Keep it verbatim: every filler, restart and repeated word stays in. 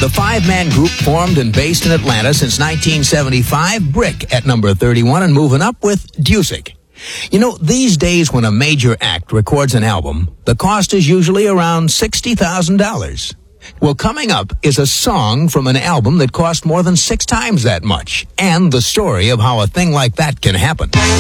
The five-man group formed and based in Atlanta since nineteen seventy-five, Brick at number thirty-one, and moving up with Dusick. You know, these days when a major act records an album, the cost is usually around sixty thousand dollars. Well, coming up is a song from an album that cost more than six times that much, and the story of how a thing like that can happen.